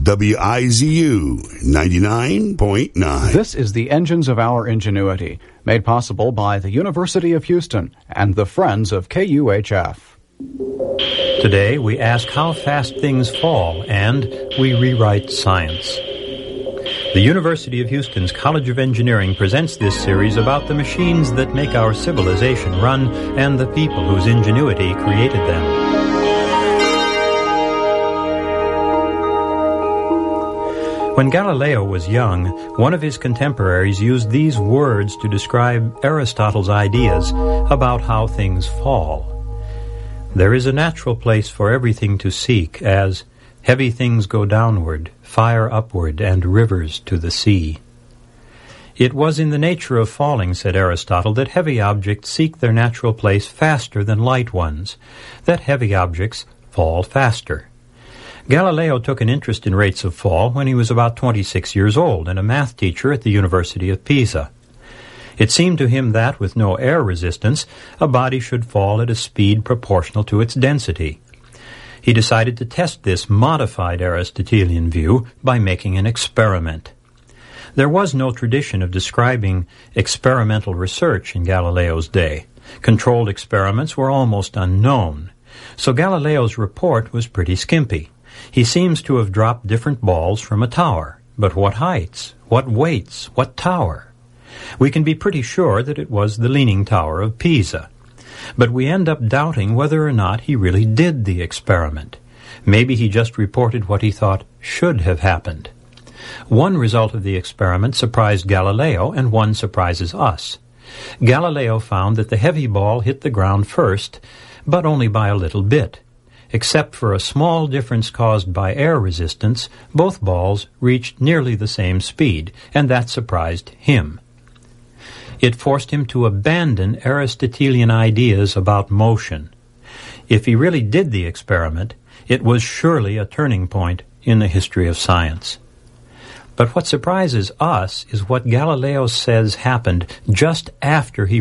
WIZU 99.9. This is the Engines of Our Ingenuity, made possible by the University of Houston and the Friends of KUHF. Today we ask how fast things fall, and we rewrite science. The University of Houston's College of Engineering presents this series about the machines that make our civilization run and the people whose ingenuity created them. When Galileo was young, one of his contemporaries used these words to describe Aristotle's ideas about how things fall. There is a natural place for everything to seek, as heavy things go downward, fire upward, and rivers to the sea. It was in the nature of falling, said Aristotle, that heavy objects seek their natural place faster than light ones, that heavy objects fall faster. Galileo took an interest in rates of fall when he was about 26 years old and a math teacher at the University of Pisa. It seemed to him that, with no air resistance, a body should fall at a speed proportional to its density. He decided to test this modified Aristotelian view by making an experiment. There was no tradition of describing experimental research in Galileo's day. Controlled experiments were almost unknown, so Galileo's report was pretty skimpy. He seems to have dropped different balls from a tower. But what heights? What weights? What tower? We can be pretty sure that it was the Leaning Tower of Pisa. But we end up doubting whether or not he really did the experiment. Maybe he just reported what he thought should have happened. One result of the experiment surprised Galileo, and one surprises us. Galileo found that the heavy ball hit the ground first, but only by a little bit. Except for a small difference caused by air resistance, both balls reached nearly the same speed, and that surprised him. It forced him to abandon Aristotelian ideas about motion. If he really did the experiment, it was surely a turning point in the history of science. But what surprises us is what Galileo says happened just after he